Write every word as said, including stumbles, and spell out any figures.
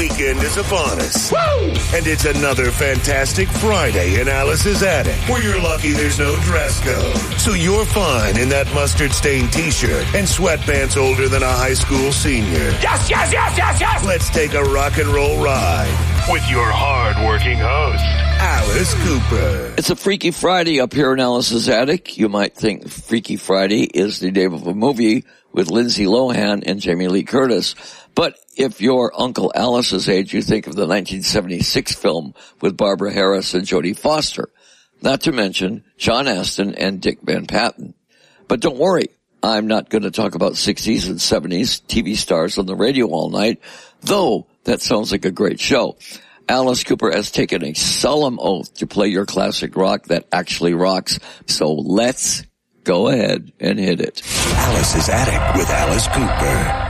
weekend is upon us. Woo! And it's another fantastic Friday in Alice's Attic, where you're lucky there's no dress code. So you're fine in that mustard-stained t-shirt and sweatpants older than a high school senior. Yes, yes, yes, yes, yes! Let's take a rock and roll ride with your hard-working host, Alice Cooper. It's a Freaky Friday up here in Alice's Attic. You might think Freaky Friday is the name of a movie with Lindsay Lohan and Jamie Lee Curtis. But if you're Uncle Alice's age, you think of the nineteen seventy-six film with Barbara Harris and Jodie Foster. Not to mention Sean Astin and Dick Van Patten. But don't worry, I'm not going to talk about sixties and seventies T V stars on the radio all night, though that sounds like a great show. Alice Cooper has taken a solemn oath to play your classic rock that actually rocks. So let's go ahead and hit it. Alice's Attic with Alice Cooper.